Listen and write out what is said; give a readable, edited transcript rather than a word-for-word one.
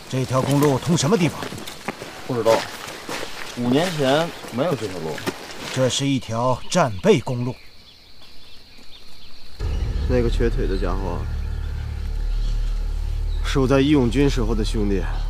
这条公路通什么地方？ 不知道，5年前没有这条路。 这是一条战备公路。 那个瘸腿的家伙是我在义勇军时候的兄弟。